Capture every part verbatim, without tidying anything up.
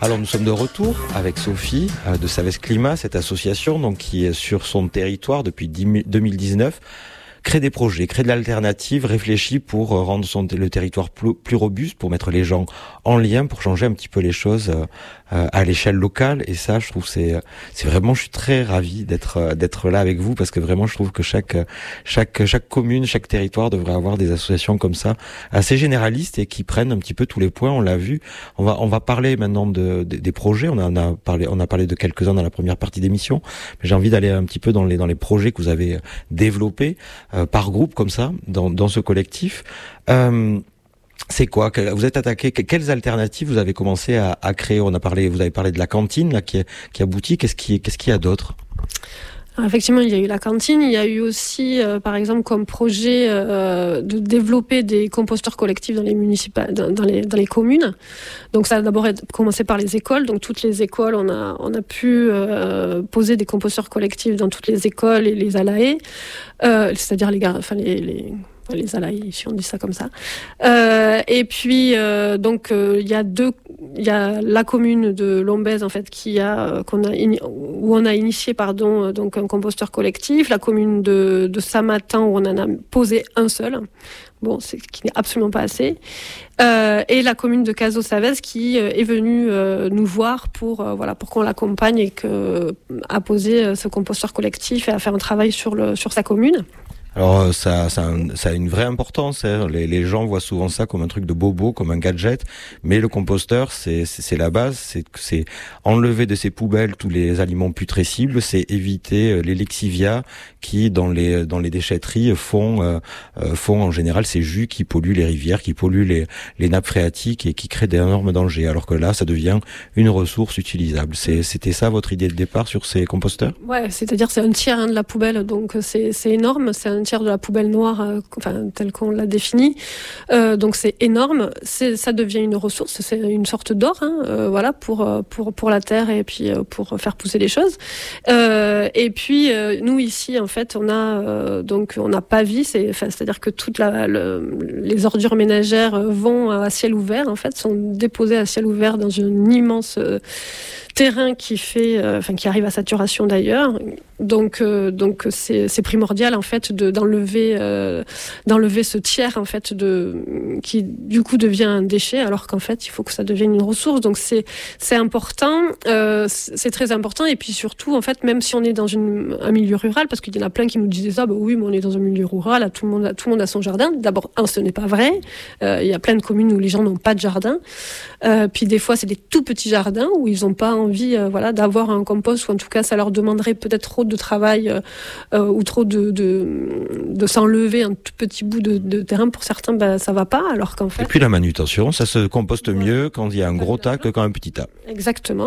Alors nous sommes de retour avec Sophie euh, de Savès Climat, cette association donc qui est sur son territoire depuis deux mille dix-neuf, crée des projets, crée de l'alternative, réfléchit pour rendre son, le territoire plus, plus robuste, pour mettre les gens en lien, pour changer un petit peu les choses euh, euh, à l'échelle locale. Et ça, je trouve, c'est, c'est vraiment, je suis très ravi d'être d'être là avec vous, parce que vraiment, je trouve que chaque chaque chaque commune, chaque territoire devrait avoir des associations comme ça, assez généralistes et qui prennent un petit peu tous les points. On l'a vu. On va on va parler maintenant de, de des projets. On en a parlé on a parlé de quelques-uns dans la première partie d'émission. Mais j'ai envie d'aller un petit peu dans les dans les projets que vous avez développés. Euh, par groupe comme ça, dans, dans ce collectif. Euh, c'est quoi? Vous êtes attaqué? Quelles alternatives vous avez commencé à, à créer? On a parlé, vous avez parlé de la cantine là qui, est, qui aboutit. Qu'est-ce qui, qu'est-ce qu'il y a d'autre? Alors effectivement, il y a eu la cantine, il y a eu aussi, euh, par exemple, comme projet euh, de développer des composteurs collectifs dans les municipales, dans, dans les dans les communes. Donc ça a d'abord commencé par les écoles. Donc toutes les écoles, on a on a pu euh, poser des composteurs collectifs dans toutes les écoles et les A L A E, euh, c'est-à-dire les gars, enfin les, les les A L A I, si on dit ça comme ça. Euh, et puis euh, donc il euh, y a deux, il y a la commune de Lombez en fait qui a euh, qu'on a où on a initié pardon donc un composteur collectif. La commune de de Saint-Martin où on en a posé un seul. Bon, c'est qui n'est absolument pas assez. Euh, et la commune de Cazaux-Savès qui euh, est venue euh, nous voir pour euh, voilà pour qu'on l'accompagne et que à poser euh, ce composteur collectif et à faire un travail sur le sur sa commune. Alors ça, ça, ça a une vraie importance. Hein. Les, les gens voient souvent ça comme un truc de bobo, comme un gadget, mais le composteur, c'est, c'est, c'est la base. C'est, c'est enlever de ces poubelles tous les aliments putrescibles, c'est éviter les lexivias qui, dans les dans les déchetteries, font euh, font en général ces jus qui polluent les rivières, qui polluent les les nappes phréatiques et qui créent d'énormes dangers. Alors que là, ça devient une ressource utilisable. C'est, c'était ça votre idée de départ sur ces composteurs? Ouais, c'est-à-dire c'est un tiers hein, de la poubelle, donc c'est c'est énorme. C'est un tiers de la poubelle noire, euh, enfin telle qu'on l'a définie. Euh, donc c'est énorme. C'est, ça devient une ressource. C'est une sorte d'or, hein, euh, voilà, pour pour pour la terre et puis euh, pour faire pousser les choses. Euh, et puis euh, nous ici, en fait, on a euh, donc on n'a pas vie. C'est, enfin, c'est-à-dire que toute la le, les ordures ménagères vont à ciel ouvert. En fait, sont déposées à ciel ouvert dans un immense euh, terrain qui fait, euh, enfin qui arrive à saturation d'ailleurs. Donc euh, donc c'est c'est primordial en fait de d'enlever euh, d'enlever ce tiers en fait de qui du coup devient un déchet alors qu'en fait il faut que ça devienne une ressource. Donc c'est c'est important, euh, c'est très important et puis surtout en fait même si on est dans une un milieu rural parce qu'il y en a plein qui nous disaient ça, bah oui mais on est dans un milieu rural, là, tout le monde a, tout le monde a son jardin. D'abord un ce n'est pas vrai, euh, il y a plein de communes où les gens n'ont pas de jardin. Euh, puis des fois c'est des tout petits jardins où ils n'ont pas envie euh, voilà d'avoir un compost ou en tout cas ça leur demanderait peut-être trop de travail euh, euh, ou trop de, de de s'enlever un tout petit bout de, de terrain. Pour certains ben ça va pas alors qu'en fait et puis la manutention ça se composte mieux quand il y a un gros tas que quand un petit tas. Exactement.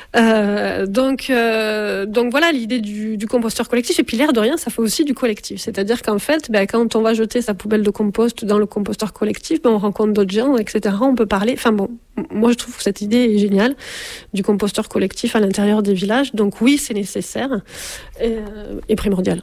Euh, donc euh, donc voilà l'idée du, du composteur collectif et puis l'air de rien ça fait aussi du collectif, c'est-à-dire qu'en fait ben, quand on va jeter sa poubelle de compost dans le composteur collectif ben, on rencontre d'autres gens etc, on peut parler, enfin bon moi je trouve que cette idée est géniale du composteur collectif à l'intérieur des villages. Donc oui, c'est nécessaire et, euh, et primordial.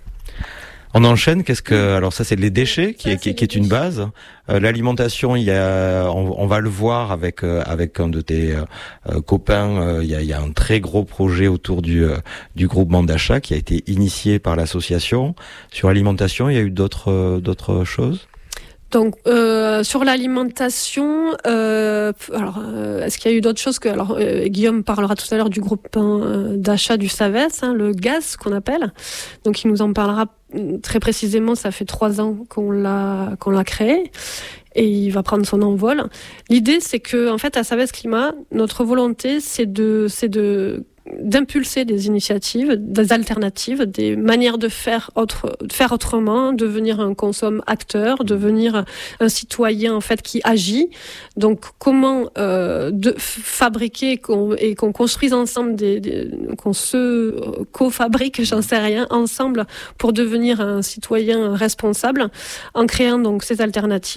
On enchaîne. Qu'est-ce que alors ça c'est les déchets qui ça, est qui, qui est une base. Euh, l'alimentation, il y a on, on va le voir avec euh, avec un de tes euh, copains. Euh, il y a il y a un très gros projet autour du euh, du groupement d'achat qui a été initié par l'association sur l'alimentation. Il y a eu d'autres euh, d'autres choses. Donc euh, sur l'alimentation, euh, alors euh, est-ce qu'il y a eu d'autres choses que alors euh, Guillaume parlera tout à l'heure du groupe euh, d'achat du Savès, hein, le gaz qu'on appelle. Donc il nous en parlera très précisément. Ça fait trois ans qu'on l'a qu'on l'a créé et il va prendre son envol. L'idée c'est que en fait à Savès Climat, notre volonté c'est de c'est de d'impulser des initiatives, des alternatives, des manières de faire autre, de faire autrement, devenir un consomme acteur, devenir un citoyen en fait qui agit. Donc comment euh, de fabriquer qu'on, et qu'on construise ensemble des, des qu'on se co-fabrique, j'en sais rien, ensemble pour devenir un citoyen responsable en créant donc ces alternatives.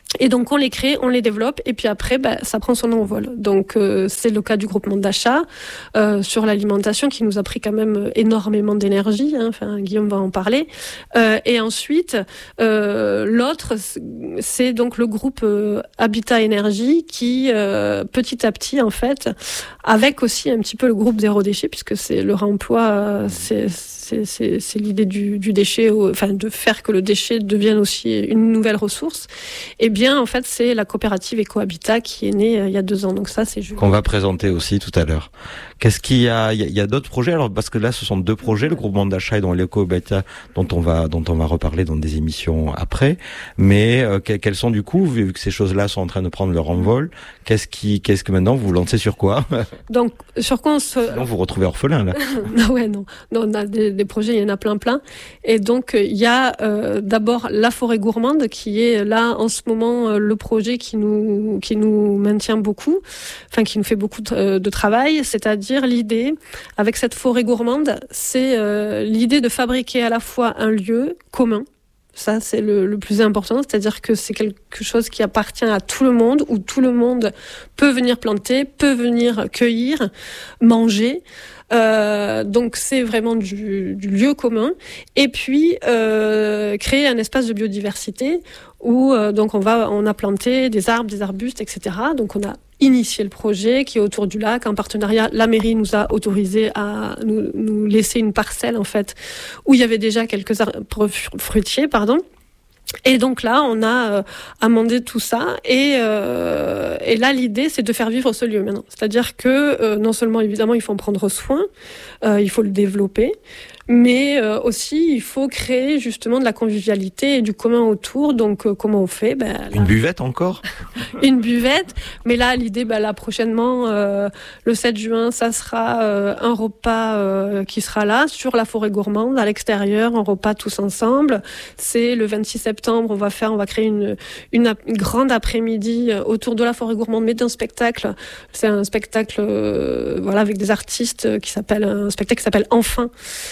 Et donc on les crée, on les développe, et puis après, bah, ça prend son envol. Donc euh, c'est le cas du groupement d'achat euh, sur l'alimentation qui nous a pris quand même énormément d'énergie. Hein, enfin, Guillaume va en parler. Euh, et ensuite, euh, l'autre, c'est donc le groupe euh, Habitat Énergie qui, euh, petit à petit, en fait, avec aussi un petit peu le groupe Zéro Déchet, puisque c'est le réemploi, euh, c'est C'est, c'est, c'est l'idée du, du déchet, enfin de faire que le déchet devienne aussi une nouvelle ressource. Eh bien, en fait, c'est la coopérative Ecohabitat qui est née euh, il y a deux ans. Donc ça, c'est juste. Qu'on va présenter aussi tout à l'heure. Qu'est-ce qu'il y a? Il y a, il y a d'autres projets. Alors parce que là, ce sont deux projets, le groupement d'achat et donc l'Ecohabitat, dont on va dont on va reparler dans des émissions après. Mais euh, quels sont du coup, vu que ces choses-là sont en train de prendre leur envol, qu'est-ce qui, qu'est-ce que maintenant vous vous lancez sur quoi? Donc sur quoi on se. Sinon, vous vous retrouvez orphelin là. Non, ouais, non, non, on a des des projets, il y en a plein plein. Et donc il y a euh, d'abord la forêt gourmande qui est là en ce moment euh, le projet qui nous qui nous maintient beaucoup, enfin qui nous fait beaucoup de, de travail. C'est-à-dire l'idée avec cette forêt gourmande, c'est euh, l'idée de fabriquer à la fois un lieu commun. Ça, c'est le, le plus important, c'est-à-dire que c'est quelque chose qui appartient à tout le monde, où tout le monde peut venir planter, peut venir cueillir, manger. Euh, donc c'est vraiment du, du lieu commun. Et puis euh, créer un espace de biodiversité où euh, donc on va, on a planté des arbres, des arbustes, et cetera. Donc on a initié le projet qui est autour du lac. En partenariat, la mairie nous a autorisé à nous, nous laisser une parcelle en fait où il y avait déjà quelques arbres fruitiers, pardon. Et donc là, on a euh, amendé tout ça et, euh, et là, l'idée, c'est de faire vivre ce lieu maintenant. C'est-à-dire que euh, non seulement, évidemment, il faut en prendre soin, euh, il faut le développer, mais euh, aussi, il faut créer justement de la convivialité et du commun autour. Donc, euh, comment on fait? Ben, là, une buvette encore? Une buvette. Mais là, l'idée, ben, là, prochainement, euh, le sept juin, ça sera euh, un repas euh, qui sera là, sur la forêt gourmande, à l'extérieur, un repas tous ensemble. C'est le vingt-six septembre, on va faire, on va créer une, une, une grande après-midi autour de la forêt gourmande, mais d'un spectacle. C'est un spectacle, euh, voilà, avec des artistes qui s'appelle, un spectacle qui s'appelle Enfin.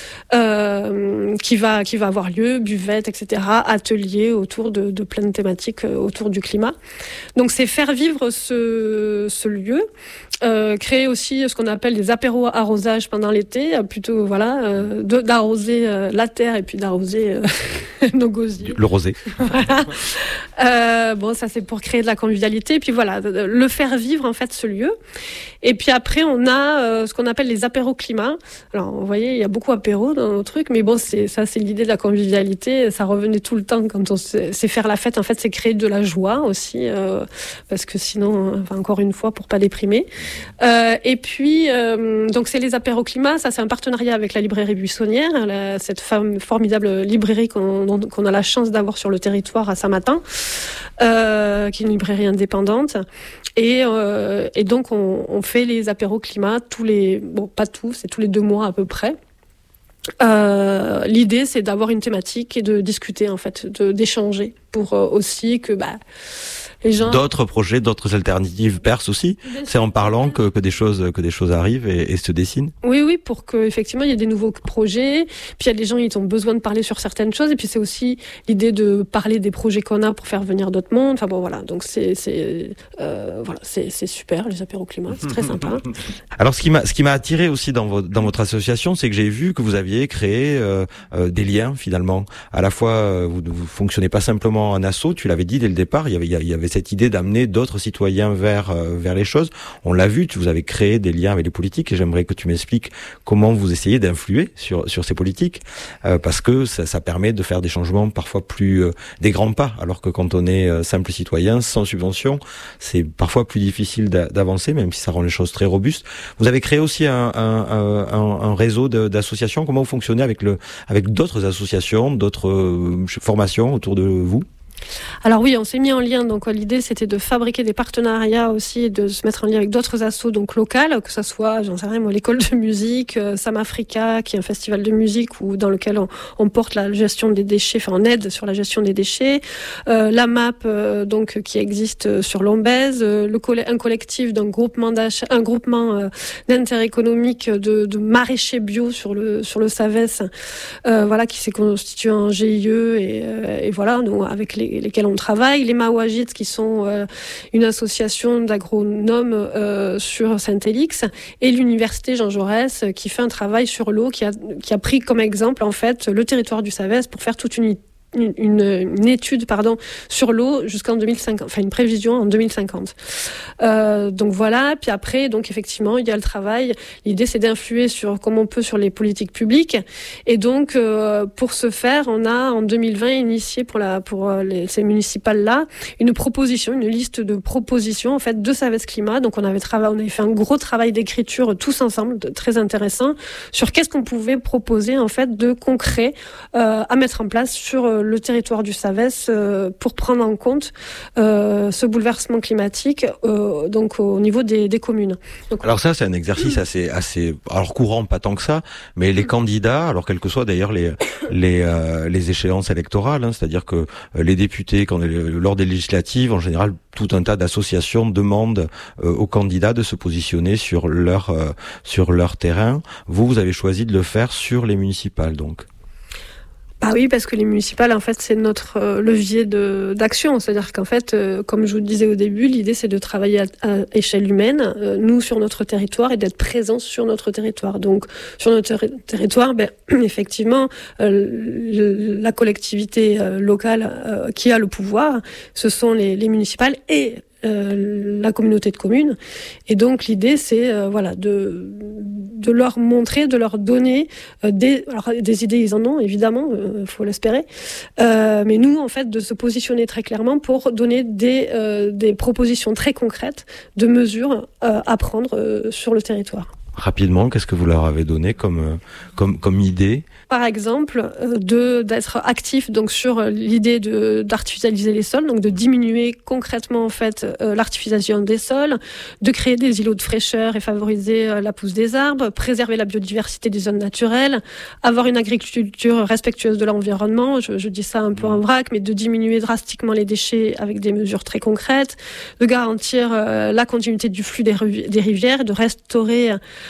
Euh, qui va qui va avoir lieu, buvette, et cetera, atelier autour de, de plein de thématiques euh, autour du climat. Donc c'est faire vivre ce, ce lieu, euh, créer aussi ce qu'on appelle des apéros arrosages pendant l'été, plutôt voilà, euh, de, d'arroser euh, la terre et puis d'arroser euh, nos gosiers. Le rosé. Voilà. Euh, bon, ça c'est pour créer de la convivialité, et puis voilà, le faire vivre en fait ce lieu. Et puis après on a euh, ce qu'on appelle les apéros climat. Alors vous voyez, il y a beaucoup apéros dans nos trucs, mais bon, c'est ça, c'est l'idée de la convivialité. Ça revenait tout le temps quand on sait, c'est faire la fête. En fait, c'est créer de la joie aussi, euh, parce que sinon, enfin, encore une fois, pour pas déprimer. Euh, et puis, euh, donc c'est les apéros climat. Ça, c'est un partenariat avec la librairie Buissonnière, la, cette femme, formidable librairie qu'on, qu'on a la chance d'avoir sur le territoire à Saint-Martin, euh, qui est une librairie indépendante. Et, euh, et donc, on, on fait les apéros climat tous les, bon, pas tous, c'est tous les deux mois à peu près. Euh, l'idée, c'est d'avoir une thématique et de discuter, en fait, de, d'échanger pour euh, aussi que bah, les gens... D'autres projets, d'autres alternatives percent aussi. C'est en parlant que, que des choses, que des choses arrivent et, et se dessinent. Oui, oui, pour que effectivement il y ait des nouveaux projets. Puis il y a des gens qui ont besoin de parler sur certaines choses. Et puis c'est aussi l'idée de parler des projets qu'on a pour faire venir d'autres mondes. Enfin bon, voilà. Donc c'est, c'est, euh, voilà, c'est, c'est super les apéros climat, c'est très sympa. Alors ce qui m'a, ce qui m'a attiré aussi dans votre, dans votre association, c'est que j'ai vu que vous aviez créé euh, euh, des liens finalement. À la fois, euh, vous ne fonctionnez pas simplement en asso. Tu l'avais dit dès le départ. Il y avait, il y avait cette idée d'amener d'autres citoyens vers euh, vers les choses. On l'a vu, vous avez créé des liens avec les politiques et j'aimerais que tu m'expliques comment vous essayez d'influer sur sur ces politiques euh, parce que ça, ça permet de faire des changements parfois plus euh, des grands pas, alors que quand on est euh, simple citoyen sans subvention, c'est parfois plus difficile d'a, d'avancer, même si ça rend les choses très robustes. Vous avez créé aussi un un, un, un réseau de, d'associations. Comment vous fonctionnez avec le avec d'autres associations, d'autres euh, formations autour de vous? Alors oui, on s'est mis en lien. Donc l'idée, c'était de fabriquer des partenariats aussi, et de se mettre en lien avec d'autres assos donc locales, que ça soit, j'en sais rien moi, l'école de musique, euh, Sam Africa, qui est un festival de musique où dans lequel on, on porte la gestion des déchets, enfin on aide sur la gestion des déchets. Euh, la M A P, euh, donc qui existe sur Lombez, euh, le coll- un collectif d'un groupement d'achat, un groupement euh, d'intérêt économique de, de maraîchers bio sur le sur le Savès, euh, voilà, qui s'est constitué en G I E et, euh, et voilà, donc avec les les, lesquels on travaille, les Mawajids qui sont euh, une association d'agronomes euh, sur Saint-Élix, et l'université Jean Jaurès qui fait un travail sur l'eau, qui a, qui a pris comme exemple en fait le territoire du Savès pour faire toute une Une, une, une étude pardon sur l'eau jusqu'en deux mille cinquante, enfin une prévision en deux mille cinquante. Euh, donc voilà. Puis après, donc effectivement, il y a le travail. L'idée, c'est d'influer sur comme on peut sur les politiques publiques. Et donc, euh, pour ce faire, on a en deux mille vingt initié pour la pour les, ces municipales là une proposition, une liste de propositions en fait de Savès Climat. Donc on avait travaillé, on avait fait un gros travail d'écriture tous ensemble, de, très intéressant, sur qu'est-ce qu'on pouvait proposer en fait de concret euh, à mettre en place sur euh, le territoire du Savès euh, pour prendre en compte euh, ce bouleversement climatique euh, donc au niveau des, des communes. Donc, alors ça, c'est un exercice assez, assez, alors courant, pas tant que ça, mais les candidats, alors quelles que soient d'ailleurs les les euh, les échéances électorales, hein, c'est-à-dire que euh, les députés, quand lors des législatives, en général, tout un tas d'associations demandent euh, aux candidats de se positionner sur leur euh, sur leur terrain. Vous, vous avez choisi de le faire sur les municipales, donc. Ah oui, parce que les municipales, en fait, c'est notre euh, levier de, d'action. C'est-à-dire qu'en fait, euh, comme je vous le disais au début, l'idée, c'est de travailler à, à échelle humaine, euh, nous, sur notre territoire, et d'être présents sur notre territoire. Donc, sur notre ter- territoire, ben, effectivement, euh, le, la collectivité euh, locale euh, qui a le pouvoir, ce sont les, les municipales et Euh, la communauté de communes. Et donc l'idée c'est euh, voilà de de leur montrer, de leur donner euh, des alors des idées, ils en ont évidemment, euh, faut l'espérer. Euh, mais nous en fait de se positionner très clairement pour donner des euh, des propositions très concrètes de mesures euh, à prendre euh, sur le territoire. Rapidement, qu'est-ce que vous leur avez donné comme comme comme idée? Par exemple, euh, de d'être actif donc sur l'idée de d'artificialiser les sols, donc de diminuer concrètement en fait euh, l'artificialisation des sols, de créer des îlots de fraîcheur et favoriser euh, la pousse des arbres, préserver la biodiversité des zones naturelles, avoir une agriculture respectueuse de l'environnement. Je, je dis ça un peu en vrac, mais de diminuer drastiquement les déchets avec des mesures très concrètes, de garantir euh, la continuité du flux des, riv- des rivières, de restaurer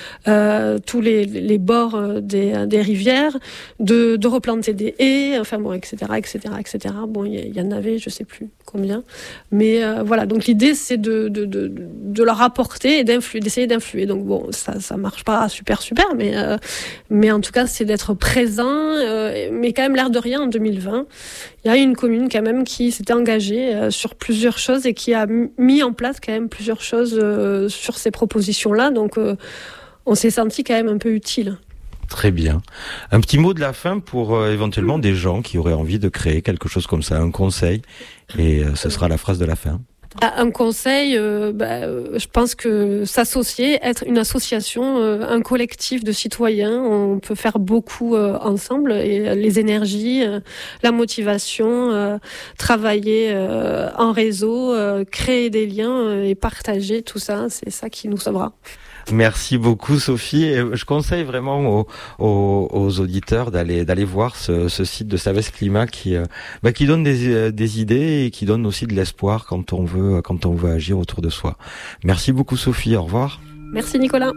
euh, tous les, les bords des, des rivières. De, de replanter des haies, enfin bon, et cetera, et cetera, et cetera. Bon, il y, y en avait, je sais plus combien, mais euh, voilà. Donc l'idée, c'est de de de, de leur apporter et d'influer, d'essayer d'influer. Donc bon, ça ça marche pas super super, mais euh, mais en tout cas, c'est d'être présent. Euh, mais quand même, l'air de rien, en deux mille vingt, il y a une commune quand même qui s'était engagée euh, sur plusieurs choses et qui a m- mis en place quand même plusieurs choses euh, sur ces propositions-là. Donc euh, on s'est senti quand même un peu utile. Très bien. Un petit mot de la fin pour euh, éventuellement des gens qui auraient envie de créer quelque chose comme ça, un conseil, et euh, ce sera la phrase de la fin. Un conseil, euh, bah, euh, je pense que s'associer, être une association, euh, un collectif de citoyens, on peut faire beaucoup euh, ensemble, et les énergies, euh, la motivation, euh, travailler euh, en réseau, euh, créer des liens euh, et partager tout ça, c'est ça qui nous sauvera. Merci beaucoup Sophie. Et je conseille vraiment aux, aux, aux auditeurs d'aller d'aller voir ce, ce site de Savès Climat qui euh, bah, qui donne des des idées et qui donne aussi de l'espoir quand on veut quand on veut agir autour de soi. Merci beaucoup Sophie. Au revoir. Merci Nicolas.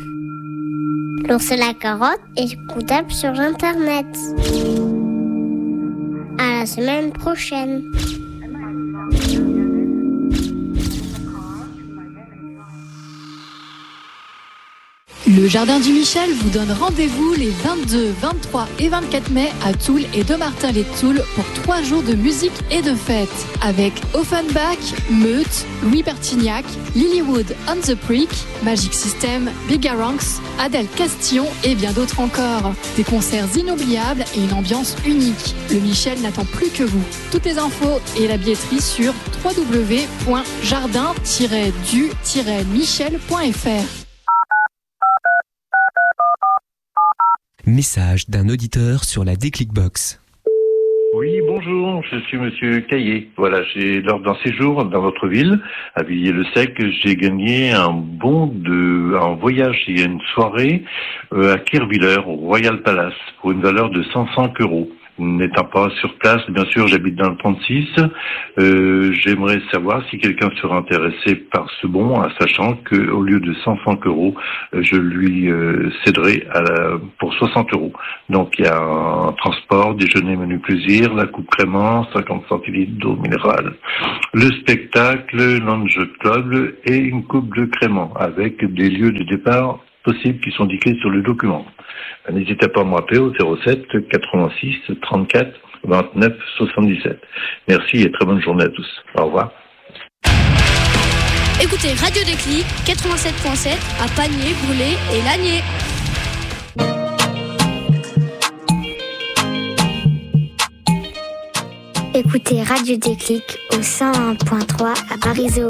L'ours et la carotte est écoutable sur internet. À la semaine prochaine. Le Jardin du Michel vous donne rendez-vous les vingt-deux, vingt-trois et vingt-quatre mai à Toul et Domartin-les-Toul pour trois jours de musique et de fête avec Offenbach, Meute, Louis Bertignac, Lilywood on the Creek, Magic System, Bigaranx, Adèle Castillon et bien d'autres encore. Des concerts inoubliables et une ambiance unique. Le Michel n'attend plus que vous. Toutes les infos et la billetterie sur w w w point jardin tiret du tiret michel point f r. Message d'un auditeur sur la Déclic Box. Oui, bonjour, je suis Monsieur Caillé. Voilà, j'ai lors d'un séjour dans votre ville, à Villiers-le-Sec, j'ai gagné un bon de un voyage et une soirée euh, à Kerviller, au Royal Palace, pour une valeur de cent cinq euros. n'étant pas sur place, bien sûr, j'habite dans le trente-six. Euh, j'aimerais savoir si quelqu'un serait intéressé par ce bon, sachant que au lieu de cent cinq euros, je lui euh, céderai à la, pour soixante euros. Donc il y a un transport, déjeuner, menu plaisir, la coupe Crément, cinquante centilitres d'eau minérale, le spectacle, lounge club et une coupe de Crément avec des lieux de départ possibles qui sont indiqués sur le document. N'hésitez pas à me rappeler au zéro sept quatre-vingt-six trente-quatre vingt-neuf soixante-dix-sept. Merci et très bonne journée à tous. Au revoir. Écoutez Radio Déclic quatre-vingt-sept virgule sept à Panier, Boulay et Lagné. Écoutez Radio Déclic au cent un virgule trois à Paris-Zoo.